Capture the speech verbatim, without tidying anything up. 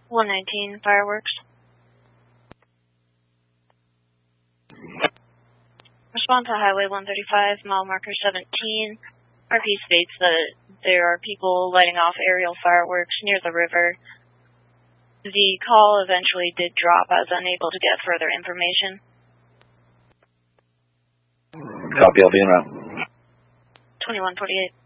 one nineteen, fireworks. Respond to Highway one thirty-five, mile marker seventeen. R P states that there are people lighting off aerial fireworks near the river. The call eventually did drop. I was unable to get further information. Copy, I'll be en route. twenty-one forty-eight.